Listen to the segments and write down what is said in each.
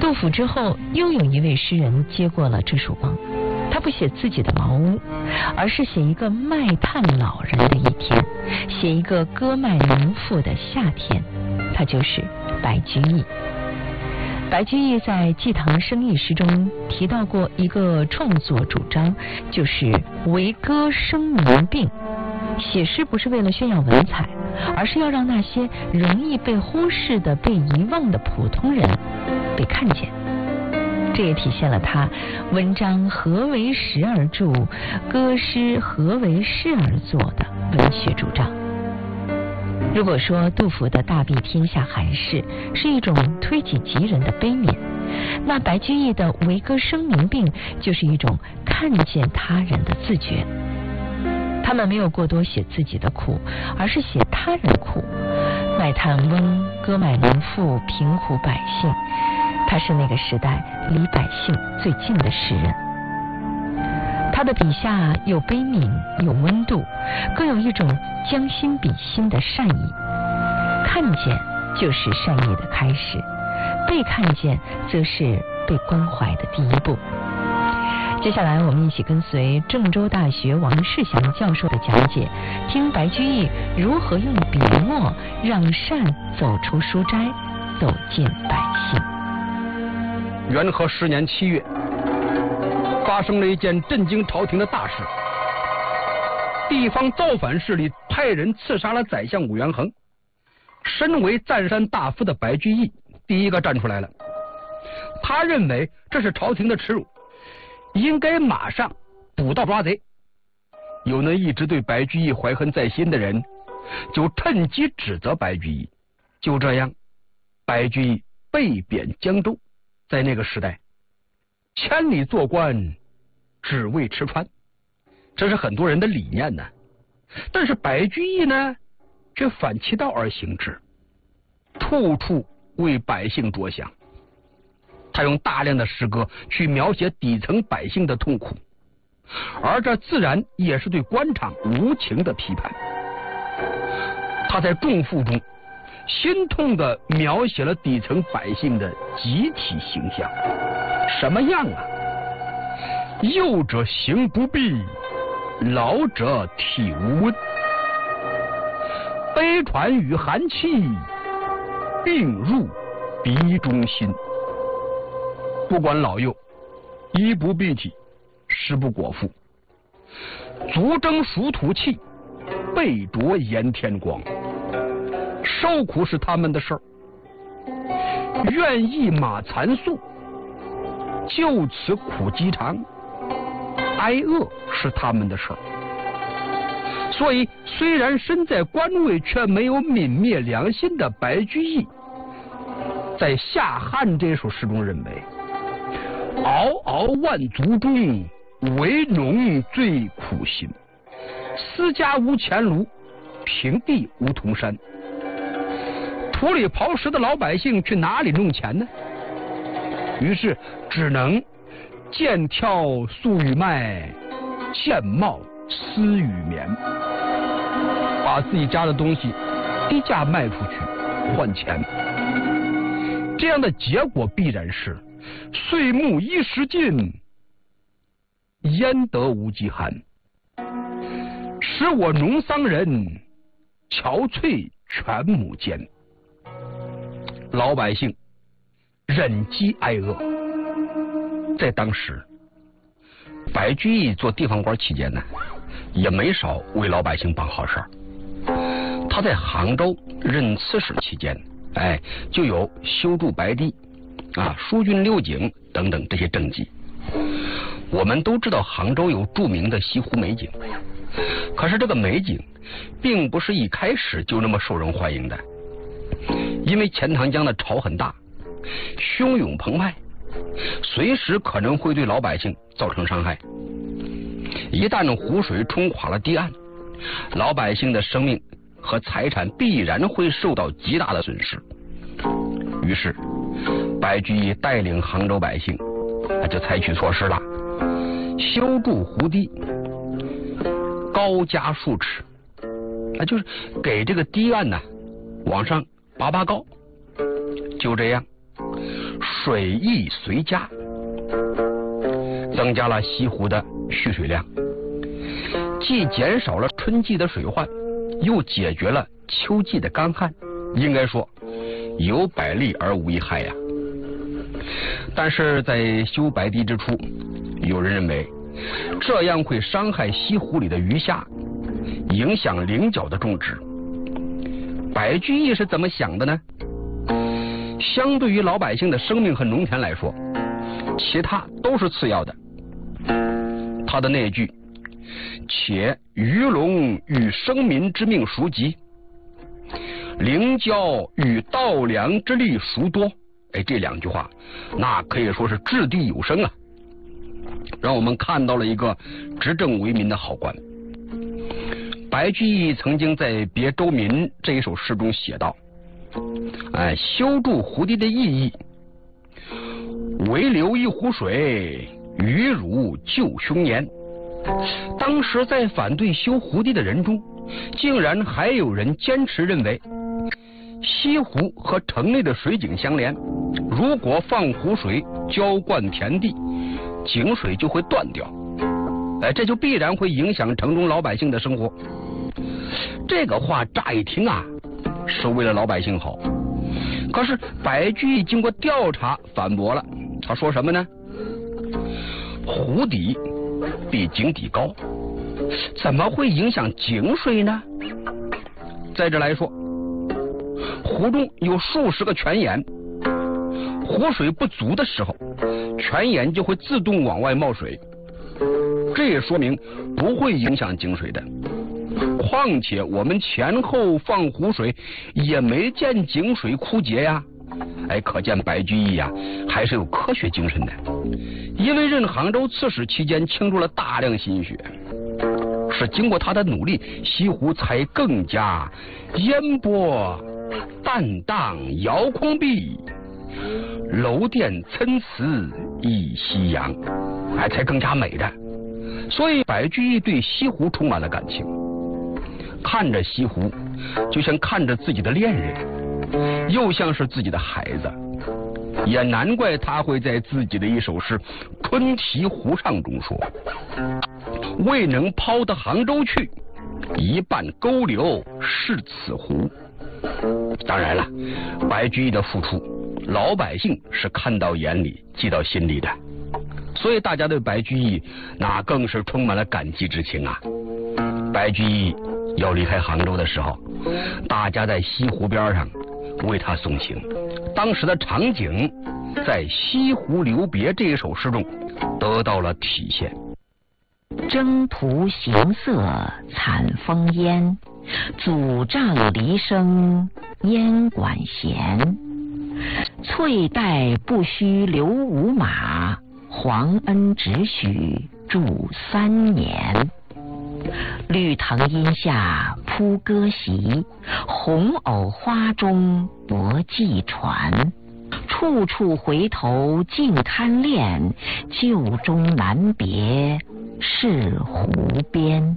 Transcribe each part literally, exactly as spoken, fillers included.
杜甫之后，又有一位诗人接过了这束光。他不写自己的茅屋，而是写一个卖炭老人的一天，写一个割麦农妇的夏天。他就是白居易。白居易在《祭唐生意诗》中提到过一个创作主张，就是为歌声明病。写诗不是为了炫耀文采，而是要让那些容易被忽视的、被遗忘的普通人被看见。这也体现了他文章何为时而著，歌诗何为事而作的文学主张。如果说杜甫的大庇天下寒士是一种推己及人的悲悯，那白居易的为歌声明病就是一种看见他人的自觉。他们没有过多写自己的苦，而是写他人苦。卖炭翁、割麦农妇、贫苦百姓，他是那个时代离百姓最近的诗人。他的笔下有悲悯，有温度，更有一种将心比心的善意。看见就是善意的开始，被看见则是被关怀的第一步。接下来我们一起跟随郑州大学王世祥教授的讲解，听白居易如何用笔墨让善走出书斋，走进百姓。 元和十年七月，发生了一件震惊朝廷的大事。地方造反势力派人刺杀了宰相武元衡。身为赞山大夫的白居易第一个站出来了，他认为这是朝廷的耻辱，应该马上捕到抓贼。有那一直对白居易怀恨在心的人就趁机指责白居易。就这样，白居易被贬江州。在那个时代，千里做官只为吃穿，这是很多人的理念呢。但是白居易呢，却反其道而行之，处处为百姓着想。他用大量的诗歌去描写底层百姓的痛苦，而这自然也是对官场无情的批判。他在《仲父》中心痛地描写了底层百姓的集体形象。什么样啊？幼者行不避，老者体无温，悲喘与寒气，病入鼻中心。不管老幼，衣不蔽体，食不果腹，足蒸暑土气，背着炎天光。受苦是他们的事儿，愿意马残素，就此苦饥长，挨饿是他们的事儿。所以虽然身在官位，却没有泯灭良心的白居易，在《夏汉》这首诗中认为，嗷嗷万族中，为农最苦心。私家无钱庐，平地无铜山。土里刨食的老百姓去哪里弄钱呢？于是只能见挑粟与麦，见帽丝与棉，把自己家的东西低价卖出去换钱。这样的结果必然是岁暮衣食尽，焉得无饥寒。使我农桑人，憔悴全亩间。老百姓忍饥挨饿。在当时，白居易做地方官期间呢，也没少为老百姓办好事儿。他在杭州任刺史期间，哎，就有修筑白堤啊、疏浚六井等等这些政绩。我们都知道杭州有著名的西湖美景，可是这个美景并不是一开始就那么受人欢迎的。因为钱塘江的潮很大，汹涌澎湃，随时可能会对老百姓造成伤害。一旦湖水冲垮了堤岸，老百姓的生命和财产必然会受到极大的损失。于是白居易带领杭州百姓就采取措施了，修筑湖堤，高加数尺，啊，就是给这个堤岸呢往上拔拔高。就这样， 水益随加，增加了西湖的蓄水量，既减少了春季的水患，又解决了秋季的干旱，应该说有百利而无一害呀。但是在修白堤之初，有人认为这样会伤害西湖里的鱼虾，影响菱角的种植。白居易是怎么想的呢？相对于老百姓的生命和农田来说，其他都是次要的。他的那句且鱼龙与生民之命孰急，菱角与稻粱之力孰多，哎，这两句话那可以说是掷地有声啊，让我们看到了一个执政为民的好官。白居易曾经在《别州民》这一首诗中写道，哎，修筑湖堤的意义，唯留一湖水，鱼如救凶年。当时在反对修湖堤的人中，竟然还有人坚持认为西湖和城内的水井相连，如果放湖水浇灌田地，井水就会断掉，哎，这就必然会影响城中老百姓的生活。这个话乍一听啊，是为了老百姓好，可是白居易经过调查反驳了，他说什么呢？湖底比井底高，怎么会影响井水呢？再者来说，湖中有数十个泉眼，湖水不足的时候，泉眼就会自动往外冒水，这也说明不会影响井水的。况且我们前后放湖水也没见井水枯竭呀，哎，可见白居易呀还是有科学精神的。因为任杭州刺史期间倾注了大量心血，是经过他的努力，西湖才更加烟波淡荡遥空碧，楼殿参差一夕阳，哎，才更加美的。所以白居易对西湖充满了感情，看着西湖就像看着自己的恋人，又像是自己的孩子，也难怪他会在自己的一首诗《春题湖上》中说，未能抛得杭州去，一半勾留是此湖。当然了，白居易的付出老百姓是看到眼里记到心里的，所以大家对白居易那更是充满了感激之情啊。白居易要离开杭州的时候，大家在西湖边上为他送行，当时的场景在《西湖留别》这一首诗中得到了体现。 征途行色惨风烟，阻杖离声燕管弦。翠带不须留五马，皇恩只许住三年。绿藤荫下铺歌席，红藕花中泊寄船。处处回头尽堪恋，旧中难别是湖边。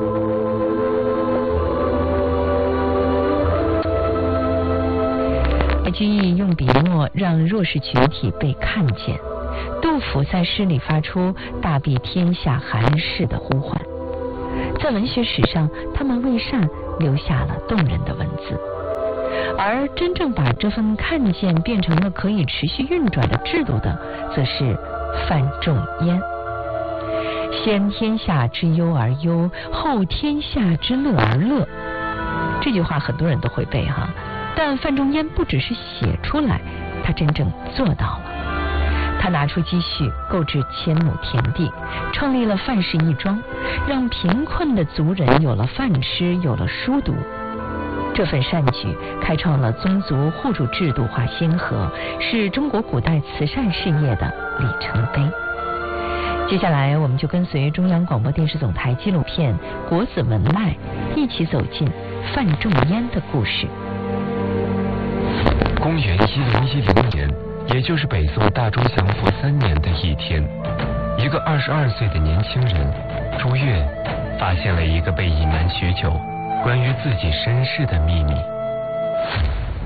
白居易用笔墨让弱势群体被看见，杜甫在诗里发出大庇天下寒士的呼唤，在文学史上他们为善留下了动人的文字。而真正把这份看见变成了可以持续运转的制度的，则是范仲淹。先天下之忧而忧，后天下之乐而乐。这句话很多人都会背哈，但范仲淹不只是写出来，他真正做到了。他拿出积蓄购置千亩田地，创立了范氏义庄，让贫困的族人有了饭吃，有了书读。这份善举开创了宗族户主制度化先河，是中国古代慈善事业的里程碑。接下来我们就跟随中央广播电视总台纪录片《国子文脉》一起走进范仲淹的故事。 公元一零一零年，也就是北宋大中祥符三年的一天，一个二十二岁的年轻人朱越发现了一个被隐瞒许久关于自己身世的秘密。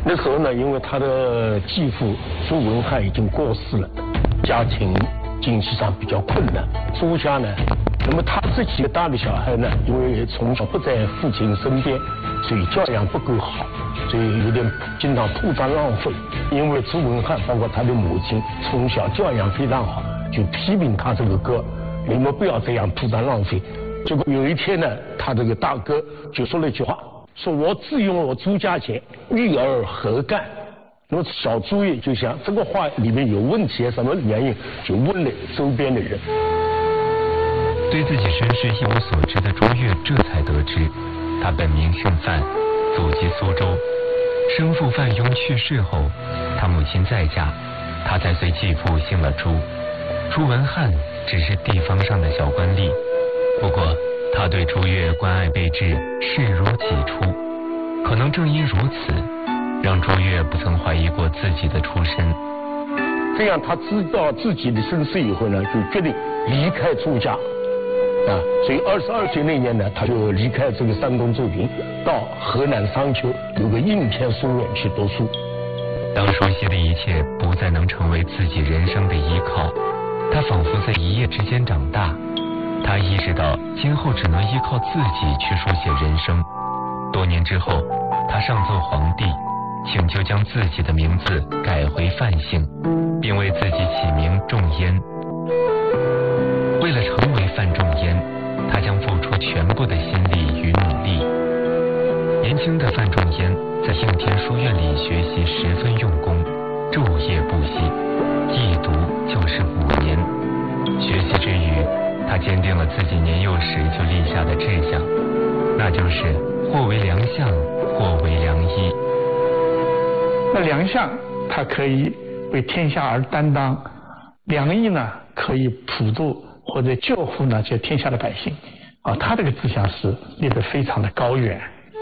那时候呢，因为他的继父朱文翰已经过世了，家庭经济上比较困难。朱家呢，那么他这几个大的小孩呢，因为从小不在父亲身边，所以教养不够好，所以有点经常铺张浪费。因为朱文翰包括他的母亲从小教养非常好，就批评他这个哥，你们不要这样铺张浪费。结果有一天呢，他这个大哥就说了一句话，说我自用我朱家钱，育儿何干？那么小朱也就想这个话里面有问题，什么原因？就问了周边的人。 对自己身世一无所知的朱越这才得知，他本名姓范，祖籍苏州。生父范庸去世后，他母亲再嫁，他才随继父姓了朱。朱文翰只是地方上的小官吏，不过他对朱越关爱备至，视如己出。可能正因如此，让朱越不曾怀疑过自己的出身。 这样他知道自己的身世以后呢，就决定离开朱家啊，所以二十二岁那年呢，他就离开这个山东周平，到河南商丘有个应天书院去读书。 当熟悉的一切不再能成为自己人生的依靠，他仿佛在一夜之间长大。他意识到今后只能依靠自己去书写人生。多年之后，他上奏皇帝，请求将自己的名字改回范姓，并为自己起名仲淹。为了成为范仲淹，他将付出全部的心力与努力。年轻的范仲淹在应天书院里学习十分用功，昼夜不息，一读就是五年。学习之余，他坚定了自己年幼时就立下的志向，那就是或为良相，或为良医。 那良相他可以为天下而担当，良医呢可以普度或者救护那些天下的百姓啊，他这个志向是立得非常的高远。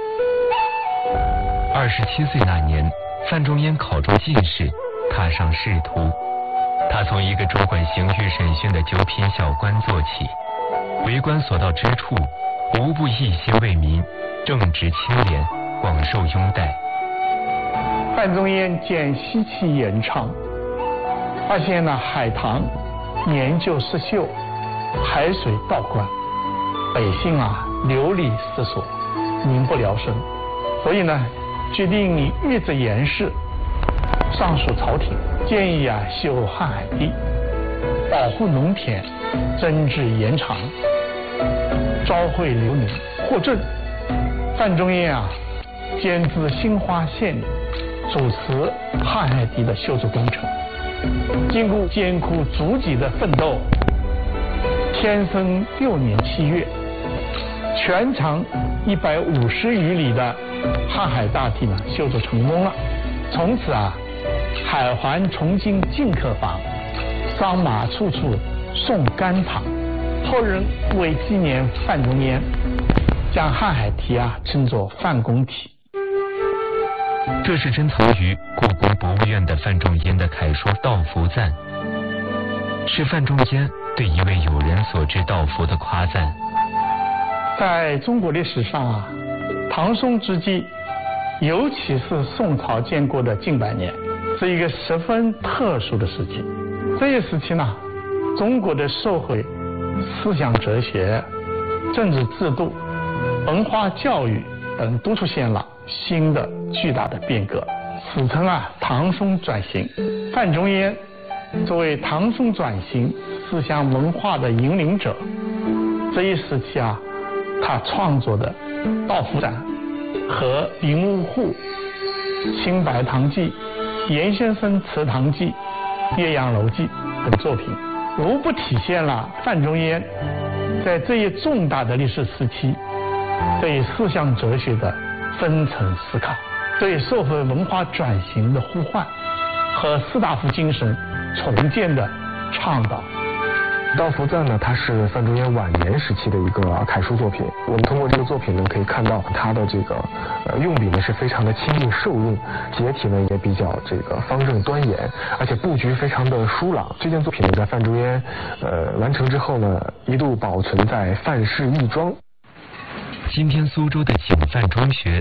二十七岁那年，范仲淹考中进士，踏上仕途。他从一个主管刑狱审讯的九品小官做起，为官所到之处，无不一心为民，正直清廉，广受拥戴。 范仲淹见西气延长，发现呢海棠年久失修，海水倒灌，百姓啊流离失所，民不聊生，所以呢决定谕旨严氏，上书朝廷，建议啊修瀚海堤，保护农田，增治盐场，召会流民，获赈。范仲淹啊兼资兴化县令，主持瀚海堤的修筑工程。经过艰苦足迹的奋斗，天生六年七月，全长一百五十余里的瀚海大堤呢修筑成功了。从此啊，海环重经进客坊，商马处处送甘棠。后人为纪念范仲淹，将瀚海堤啊称作范公堤。 这是珍藏于故宫博物院的范仲淹的楷书《道服赞》，是范仲淹对一位友人所知道服的夸赞。 在中国历史上啊，唐宋之际，尤其是宋朝建国的近百年，是一个十分特殊的时期。这一时期呢，中国的社会、思想哲学、政治制度、文化教育等都出现了新的巨大的变革，史称啊唐宋转型。范仲淹作为唐宋转型思想文化的引领者，这一时期啊，他创作的《道服赞》和《林务户》《清白堂记》《严先生祠堂记》《岳阳楼记》等作品，无不体现了范仲淹在这一重大的历史时期对思想哲学的深层思考，对社会文化转型的呼唤和士大夫精神重建的倡导。 《道服赞》呢，它是范仲淹晚年时期的一个楷书作品。我们通过这个作品呢，可以看到它的这个呃用笔呢是非常的轻硬受用，结体呢也比较这个方正端严，而且布局非常的疏朗。这件作品呢，在范仲淹呃完成之后呢，一度保存在范氏义庄。 今天苏州的景范中学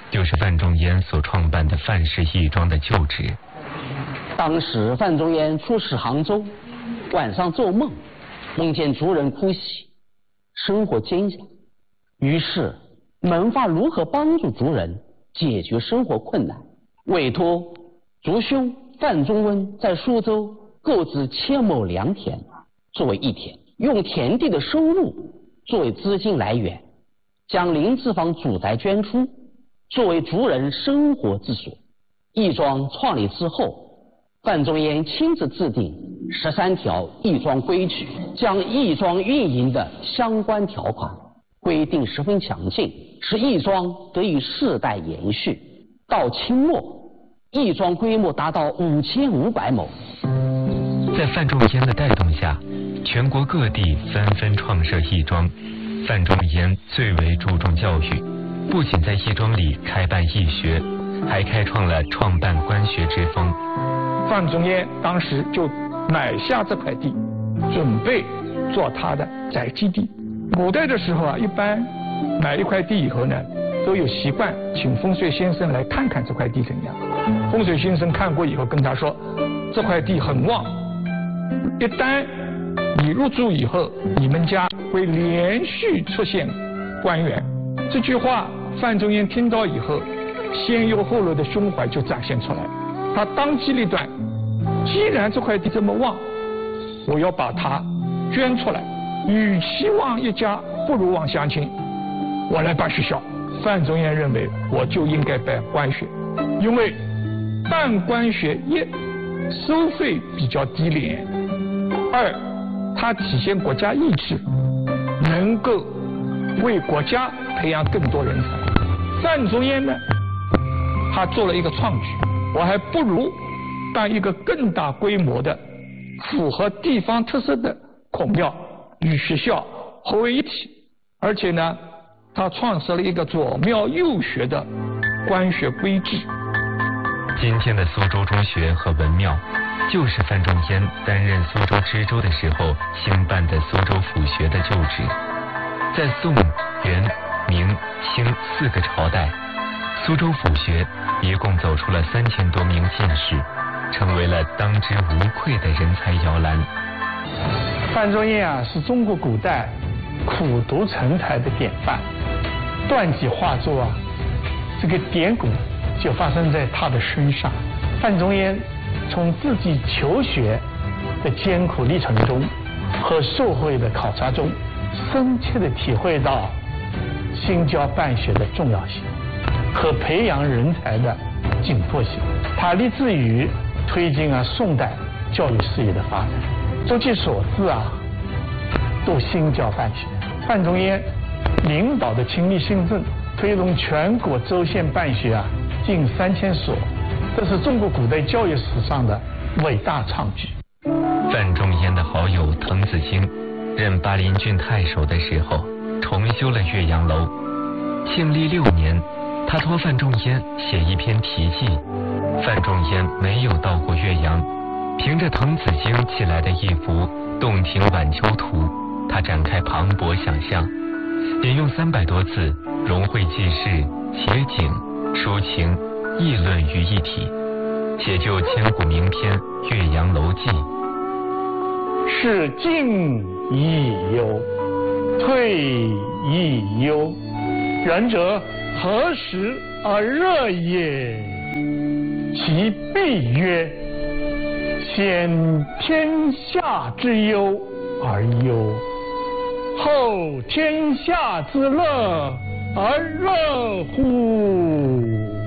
就是范仲淹所创办的范氏义庄的旧址。 当时范仲淹出使杭州，晚上做梦，梦见族人哭泣，生活艰难，于是萌发如何帮助族人解决生活困难，委托族兄范仲温在苏州购置千亩良田作为义田，用田地的收入作为资金来源，将林子坊祖宅捐出，作为族人生活之所。义庄创立之后，范仲淹亲自制定十三条义庄规矩，将义庄运营的相关条款规定十分详尽，使义庄得以世代延续。到清末，义庄规模达到五千五百亩。 在范仲淹的带动下，全国各地纷纷创设义庄。范仲淹最为注重教育，不仅在义庄里开办义学，还开创了创办官学之风。 范仲淹当时就买下这块地，准备做他的宅基地。古代的时候啊，一般买一块地以后呢，都有习惯请风水先生来看看这块地怎样。风水先生看过以后跟他说，这块地很旺，一旦你入住以后，你们家会连续出现官员。这句话范仲淹听到以后，先忧后乐的胸怀就展现出来。他当机立断，既然这块地这么旺，我要把它捐出来，与其旺一家，不如旺乡亲，我来办学校。范仲淹认为，我就应该办官学，因为办官学一收费比较低廉，二它体现国家意志，能够为国家培养更多人才。范仲淹呢，他做了一个创举，我还不如办一个更大规模的、符合地方特色的孔庙与学校合为一体，而且呢，他创设了一个左庙右学的官学规制。 今天的苏州中学和文庙，就是范仲淹担任苏州知州的时候兴办的苏州府学的旧址。在宋、元、明、清四个朝代，苏州府学一共走出了三千多名进士，成为了当之无愧的人才摇篮。 范仲淹啊，是中国古代苦读成才的典范。断几画作啊，这个典故就发生在他的身上。范仲淹从自己求学的艰苦历程中和社会的考察中，深切地体会到兴教办学的重要性和培养人才的紧迫性。他立志于推进啊宋代教育事业的发展，周其所至啊，都兴教办学。范仲淹领导的亲历新政，推动全国州县办学啊近三千所，这是中国古代教育史上的伟大创举。 范仲淹的好友滕子京任巴陵郡太守的时候，重修了岳阳楼。庆历六年，他托范仲淹写一篇题记。范仲淹没有到过岳阳，凭着滕子京寄来的一幅《洞庭晚秋图》，他展开磅礴想象，引用三百多字，融汇记事、写景、抒情、议论于一体，写就千古名篇《岳阳楼记》。 是进亦忧，退亦忧，然则何时而热也？其必曰：先天下之忧而忧，后天下之乐而乐乎？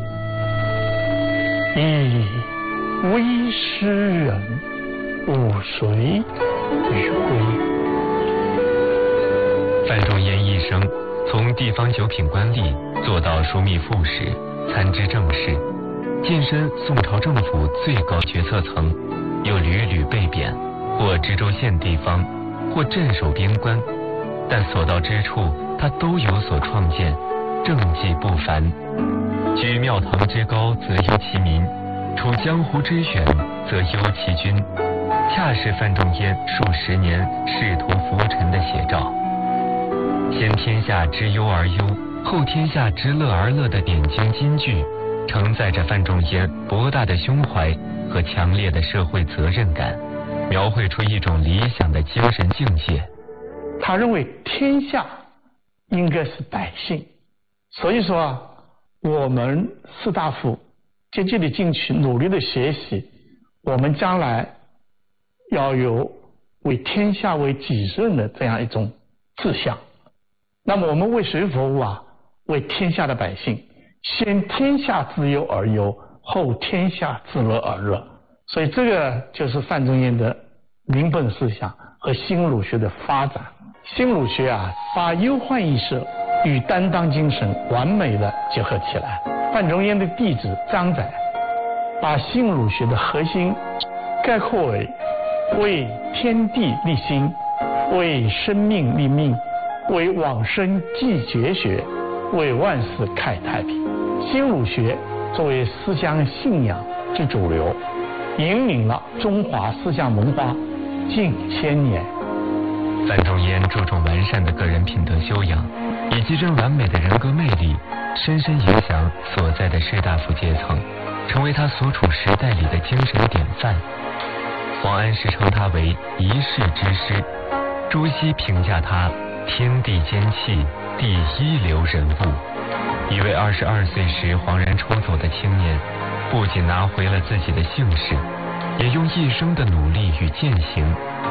噫！微诗人，吾谁与归？ 范仲淹一生从地方九品官吏做到枢密副使、参知政事，晋升宋朝政府最高决策层，又屡屡被贬，或知州县地方，或镇守边关，但所到之处，他都有所创建，政绩不凡。居庙堂之高，则忧其民；处江湖之远，则忧其君。恰是范仲淹数十年仕途浮沉的写照。先天下之忧而忧， 后天下知乐而乐的点睛金句，承载着范仲淹博大的胸怀和强烈的社会责任感，描绘出一种理想的精神境界。 他认为天下应该是百姓，所以说啊，我们士大夫积极的进取，努力的学习，我们将来要有为天下为己任的这样一种志向。那么我们为谁服务啊？为天下的百姓，先天下之忧而忧，后天下之乐而乐。所以这个就是范仲淹的民本思想和新儒学的发展。新儒学啊，把忧患意识与担当精神完美的结合起来。范仲淹的弟子张载把新儒学的核心概括为为天地立心，为生命立命，为往生继绝学，为万世开太平。新儒学作为思想信仰之主流，引领了中华思想文化近千年。 范仲淹注重完善的个人品德修养，以及真完美的人格魅力，深深影响所在的士大夫阶层，成为他所处时代里的精神典范。王安石称他为一世之师，朱熹评价他天地间气，第一流人物。一位二十二岁时恍然抽走的青年，不仅拿回了自己的姓氏，也用一生的努力与践行，